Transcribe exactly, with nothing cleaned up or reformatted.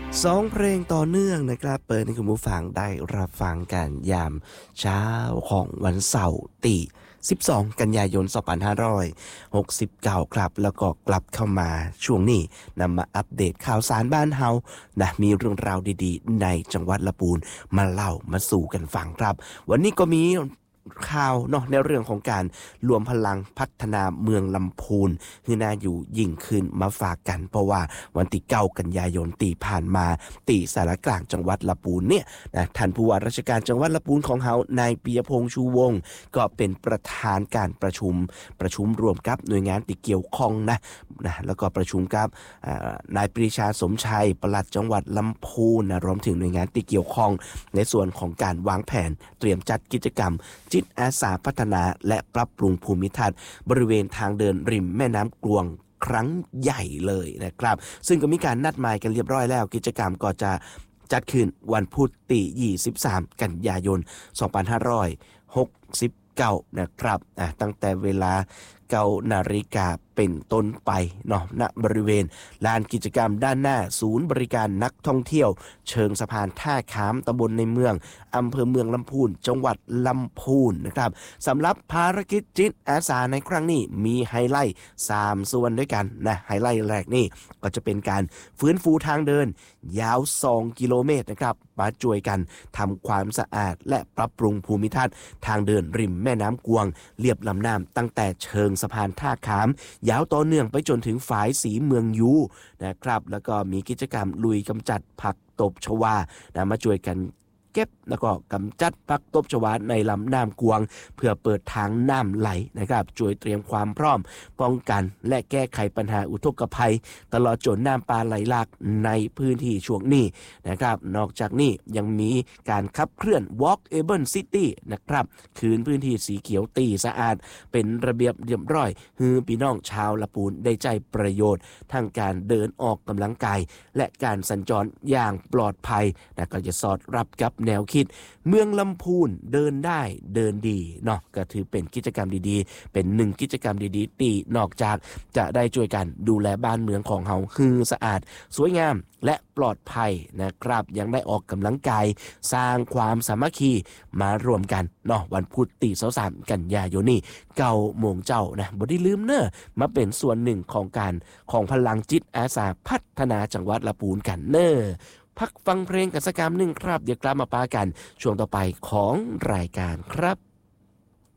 สองเพลงต่อเนื่องนะครับเปิดให้คุณผู้ฟังได้รับฟังกันยามเช้าของวันเสาร์ที่สิบสองกันยายนสองพันห้าร้อยหกสิบเก้าครับแล้วก็กลับเข้ามาช่วงนี้นำมาอัปเดตข่าวสารบ้านเฮานะมีเรื่องราวดีๆในจังหวัดลำพูนมาเล่ามาสู่กันฟังครับวันนี้ก็มีข่าวเนาะในเรื่องของการรวมพลังพัฒนาเมืองลำพูนให้น่าอยู่ยิ่งขึ้นมาฝากกันเพราะว่าวันที่เก้ากันยายนตีผ่านมาตีสารกลางจังหวัดลำพูนเนี่ยนะท่านผู้ว่าราชการจังหวัดลำพูนของเฮานายปิยพงษ์ชูวงศ์ก็เป็นประธานการประชุมประชุมรวมกับหน่วยงานที่เกี่ยวข้องนะนะแล้วก็ประชุมกับนายปรีชาสมชัยปลัดจังหวัดลำพูนนะรวมถึงหน่วยงานที่เกี่ยวข้องในส่วนของการวางแผนเตรียมจัดกิจกรรมจิตอาสาพัฒนาและปรับปรุงภูมิทัศน์บริเวณทางเดินริมแม่น้ำกลวงครั้งใหญ่เลยนะครับซึ่งก็มีการนัดหมายกันเรียบร้อยแล้วกิจกรรมก็จะจัดขึ้นวันพุธที่ยี่สิบสามกันยายนสองพันห้าร้อยหกสิบเก้านะครับตั้งแต่เวลาเก้านาฬิกาเป็นต้นไปเนาะณบริเวณลานกิจกรรมด้านหน้าศูนย์บริการนักท่องเที่ยวเชิงสะพานท่าข้ามตำบลในเมืองอำเภอเมืองลำพูนจังหวัดลำพูนนะครับสำหรับภารกิจจิตอาสาในครั้งนี้มีไฮไลท์สามส่วนด้วยกันนะไฮไลท์แรกนี่ก็จะเป็นการฟื้นฟูทางเดินยาวสองกิโลเมตรนะครับมาช่วยกันทำความสะอาดและปรับปรุงภูมิทัศน์ทางเดินริมแม่น้ำกวงเลียบลำน้ำตั้งแต่เชิงสะพานท่าข้ามยาวต่อเนื่องไปจนถึงฝายสีเมืองยูนะครับแล้วก็มีกิจกรรมลุยกำจัดผักตบชวานะมาช่วยกันเก็บแล้วก็กำจัดผักตบชวาในลำน้ำกวงเพื่อเปิดทางน้ำไหลนะครับช่วยเตรียมความพร้อมป้องกันและแก้ไขปัญหาอุทกภัยตลอดจนน้ำป่าไหลหลากในพื้นที่ช่วงนี้นะครับนอกจากนี้ยังมีการขับเคลื่อน Walkable City นะครับคืนพื้นที่สีเขียวตีสะอาดเป็นระเบียบเรียบร้อยฮือพี่น้องชาวละปูนได้ใจประโยชน์ทั้งการเดินออกกำลังกายและการสัญจรอย่างปลอดภัยนะก็จะสอดรับกับแนวคิดเมืองลำพูนเดินได้เดินดีเนาะก็ถือเป็นกิจกรรมดีๆเป็นหนึ่งกิจกรรมดีๆที่นอกจากจะได้ช่วยกันดูแลบ้านเมืองของเฮาคือสะอาดสวยงามและปลอดภัยนะครับยังได้ออกกำลังกายสร้างความสามัคคีมารวมกันเนาะวันพุธที่ยี่สิบสามกันยายนนี้เก้าโมงเจ้านะบ่ได้ลืมเนอะมาเป็นส่วนหนึ่งของการของพลังจิตอาสาพัฒนาจังหวัดลำพูนกันเนอะพักฟังเพลงกันสักกรรมหนึ่งครับเดี๋ยวกลับมาปากันช่วงต่อไปของรายการครับ